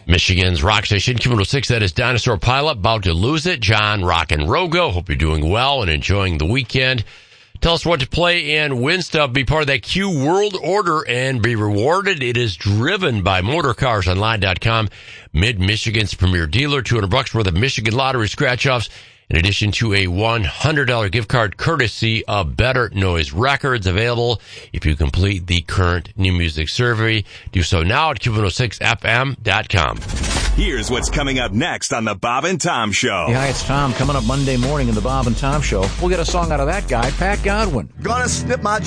Michigan's rock station, Q106, that is Dinosaur Pilot, about to lose it. John Rock and Rogo, hope you're doing well and enjoying the weekend. Tell us what to play and win stuff. Be part of that Q World Order and be rewarded. It is driven by MotorCarsOnline.com, Mid-Michigan's premier dealer. $200 worth of Michigan Lottery scratch-offs, in addition to a $100 gift card courtesy of Better Noise Records, available if you complete the current new music survey. Do so now at Q106FM.com. Here's what's coming up next on the Bob and Tom Show. Hey, hi, it's Tom. Coming up Monday morning in the Bob and Tom Show, we'll get a song out of that guy, Pat Godwin. Gonna snip my